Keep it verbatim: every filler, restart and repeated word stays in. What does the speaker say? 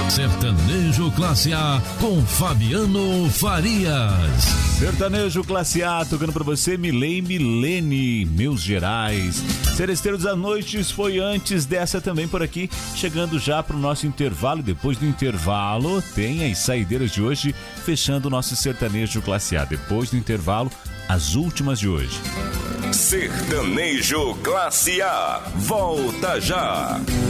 Sertanejo Classe A com Fabiano Farias. Sertanejo Classe A, tocando pra você Milei Milene, Meus Gerais. Seresteiros da Noite foi antes dessa também por aqui, chegando já pro nosso intervalo. Depois do intervalo tem as saideiras de hoje, fechando o nosso Sertanejo Classe A. Depois do intervalo, as últimas de hoje. Sertanejo Classe A, volta já!